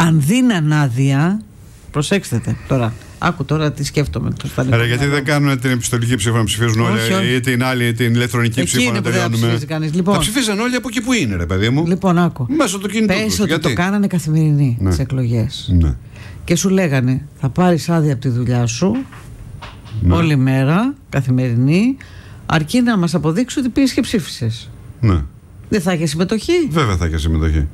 αν δίναν άδεια. Προσέξτε τώρα. Άκου τώρα τι σκέφτομαι. Άρα γιατί δεν κάνουν την επιστολική ψήφο να ψηφίζουν όλοι, ή την άλλη, την ηλεκτρονική ψήφο να τελειώνουμε? Λοιπόν, θα ψηφίζαν όλοι από εκεί που είναι, ρε παιδί μου. Λοιπόν, άκου. Μέσω του κινητού. Πες ότι το κάνανε καθημερινή τις εκλογές. Ναι. Και σου λέγανε, θα πάρεις άδεια από τη δουλειά σου όλη μέρα, καθημερινή, αρκεί να μας αποδείξει ότι πήγες και ψήφισες. Ναι. Δεν θα έχει συμμετοχή? Βέβαια θα έχει συμμετοχή.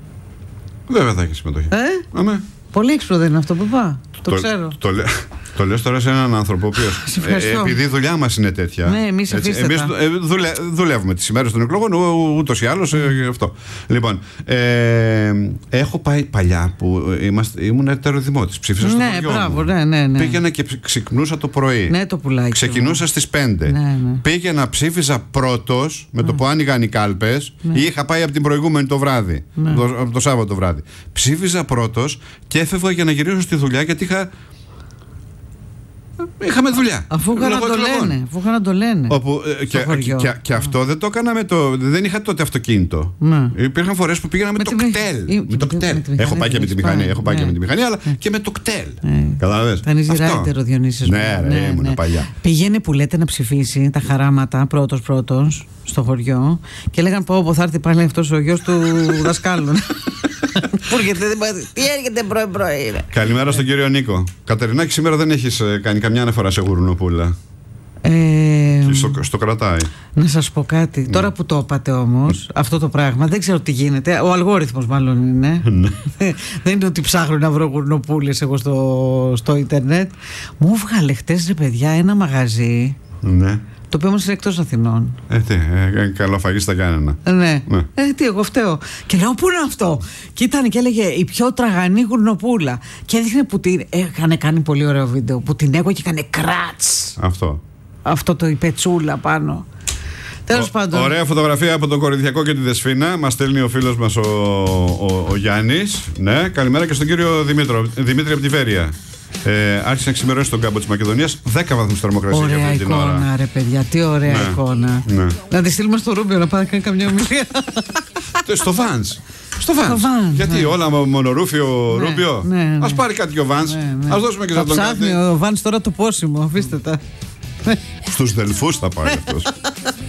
Αμέ. Πολύ έξυπνο δεν είναι αυτό που είπα. Το ξέρω. Το λες τώρα σε έναν άνθρωπο ο οποίος, επειδή η δουλειά μας είναι τέτοια. Ναι, εμείς δουλεύουμε τις ημέρες των εκλογών, ούτως ή άλλως αυτό. Λοιπόν, έχω πάει παλιά που ήμουν ετεροδημότης. Ψήφισα στο χωριό μου. Ναι. Πήγαινα και ξυπνούσα το πρωί. Ναι, το πουλάκι. Ξεκινούσα στις 5. Ναι. Πήγαινα, ψήφιζα πρώτος με το που άνοιγαν οι κάλπες, ή είχα πάει από την προηγούμενη το βράδυ, το Σάββατο το βράδυ. Ψήφιζα πρώτος και έφευγα για να γυρίσω στη δουλειά γιατί είχαμε δουλειά. Αφού είχαν να το λένε. Και αυτό δεν το έκανα δεν είχα τότε αυτοκίνητο. Υπήρχαν φορές που πήγαινα με το κτέλ. Έχω πάει και με τη μηχανή, αλλά και με το κτέλ. Καταλαβες. Ήταν ράιτερ ο Διονύσης. Ναι, ήμουν παλιά. Πήγαινε που λέτε να ψηφίσει τα χαράματα πρώτος στο χωριό και λέγαν πω θα έρθει πάλι αυτός ο γιος του δασκάλου. Τι έρχεται πρωί. Καλημέρα στον κύριο Νίκο. Κατερινάκη, σήμερα δεν έχεις κάνει καμιά αναφορά σε γουρνοπούλα. Στο κρατάει. Να σας πω κάτι. Τώρα που το είπατε όμως, αυτό το πράγμα, δεν ξέρω τι γίνεται. Ο αλγόριθμος μάλλον είναι. Δεν είναι ότι ψάχνω να βρω γουρνοπούλες εγώ στο ίντερνετ. Μου βγάλε χτες, ρε παιδιά, ένα μαγαζί. Ναι. Το οποίο όμως είναι εκτός Αθηνών. Καλό φαγή στα Γιάννενα. Ναι. Τι, εγώ φταίω. Και λέω, πού είναι αυτό? Και ήταν και έλεγε η πιο τραγανή γουρνοπούλα. Και έδειχνε που την. Είχαν κάνει πολύ ωραίο βίντεο. Που την έχω και έκανε κράτς. Αυτό το η πετσούλα πάνω. Τέλος πάντων. Ωραία φωτογραφία από τον Κορινθιακό και τη Δεσφίνα. Μας στέλνει ο φίλος μας ο Γιάννης. Ναι, καλημέρα και στον κύριο Δημήτρη από τη Βέρεια. Άρχισε να ξημερώσει τον κάμπο της Μακεδονίας. 10 βαθμούς θερμοκρασία για αυτή την ώρα. Ωραία εικόνα, ρε παιδιά, τι ωραία εικόνα. Να τη στείλουμε στο Ρούμπιο να πάει να κάνει καμιά ομιλία. Στο Vans. Γιατί όλα μονορούφιο Ρούμπιο. Ας πάρει κάτι και ο Vans. Ας δώσουμε και σε αυτόν κάτι. Ψάχνει ο Vans τώρα το πόσιμο, αφήστε τα. Στους Δελφούς θα πάει αυτός.